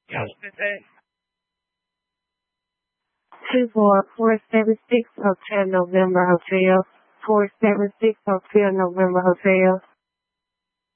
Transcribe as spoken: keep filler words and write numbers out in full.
Two four four seven six Hotel November Hotel. Four seven six Hotel November Hotel.